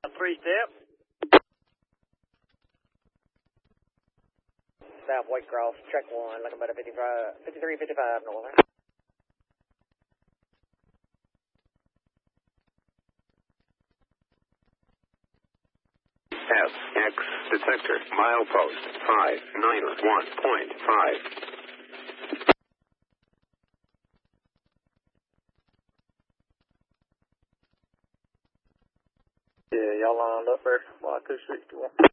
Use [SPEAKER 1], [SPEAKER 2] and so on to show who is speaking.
[SPEAKER 1] 3-step. South Whitecross, check 1, looking about a 5355 northern.
[SPEAKER 2] FX detector, milepost 591.5.
[SPEAKER 1] Yeah, y'all lined up there, Flight 261.